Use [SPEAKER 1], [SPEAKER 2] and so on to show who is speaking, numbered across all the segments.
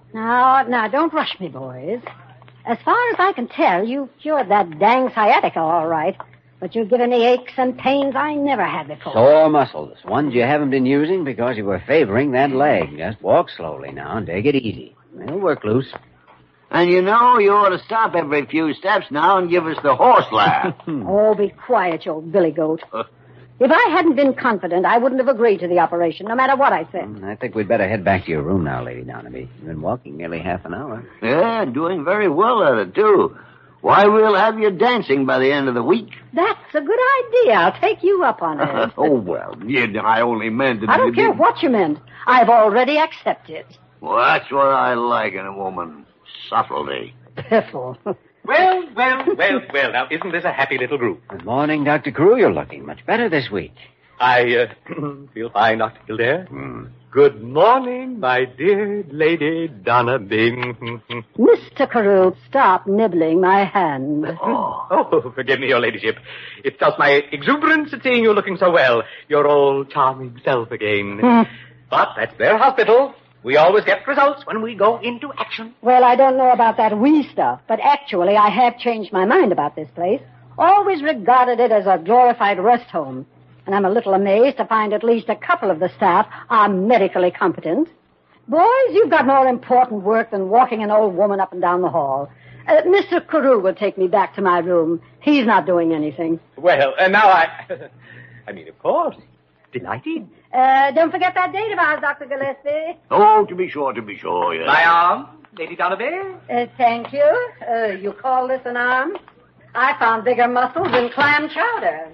[SPEAKER 1] Now, don't rush me, boys. As far as I can tell, you cured that dang sciatica all right. But you're giving me aches and pains I never had before.
[SPEAKER 2] Sore muscles. Ones you haven't been using because you were favoring that leg. Just walk slowly now and take it easy. It'll work loose.
[SPEAKER 3] And you ought to stop every few steps now and give us the horse laugh.
[SPEAKER 1] Oh, be quiet, you old billy goat. If I hadn't been confident, I wouldn't have agreed to the operation, no matter what I said.
[SPEAKER 2] I think we'd better head back to your room now, Lady Donaby. You've been walking nearly half an hour.
[SPEAKER 3] Yeah, doing very well at it, too. Why, we'll have you dancing by the end of the week.
[SPEAKER 1] That's a good idea. I'll take you up on it.
[SPEAKER 3] Oh, well, I only meant it.
[SPEAKER 1] I don't care what you meant. I've already accepted.
[SPEAKER 3] Well, that's what I like in a woman. Subtlety.
[SPEAKER 1] Piffle.
[SPEAKER 4] Well. Now, isn't this a happy little group?
[SPEAKER 2] Good morning, Dr. Carew. You're looking much better this week.
[SPEAKER 4] I feel fine, Dr. Kildare. Good morning, my dear Lady Donaby.
[SPEAKER 1] Mr. Carew, stop nibbling my hand.
[SPEAKER 4] Oh, forgive me, your ladyship. It's just my exuberance at seeing you looking so well. Your old charming self again. But that's their hospital. We always get results when we go into action.
[SPEAKER 1] Well, I don't know about that we stuff, but actually I have changed my mind about this place. Always regarded it as a glorified rest home. And I'm a little amazed to find at least a couple of the staff are medically competent. Boys, you've got more important work than walking an old woman up and down the hall. Mr. Carew will take me back to my room. He's not doing anything.
[SPEAKER 4] Well, now I mean, of course. Delighted.
[SPEAKER 1] Don't forget that date of ours, Dr. Gillespie.
[SPEAKER 3] Oh, to be sure, yes.
[SPEAKER 4] My arm, Lady Donaby.
[SPEAKER 1] Thank you. You call this an arm? I found bigger muscles in clam chowder.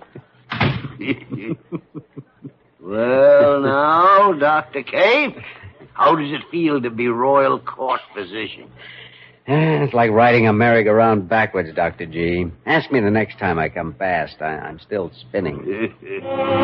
[SPEAKER 3] Well, now, Dr. K, how does it feel to be royal court physician?
[SPEAKER 2] It's like riding a merry-go-round backwards, Dr. G. Ask me the next time I come past. I'm still spinning.